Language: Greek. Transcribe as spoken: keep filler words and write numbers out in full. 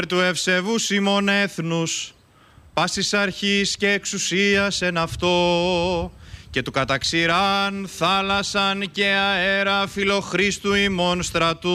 του ευσεβούς ημών έθνους, πάσης αρχής και εξουσίας εν αυτό, και του καταξηράν θάλασσαν και αέρα φιλοχρίστου ημών στρατού.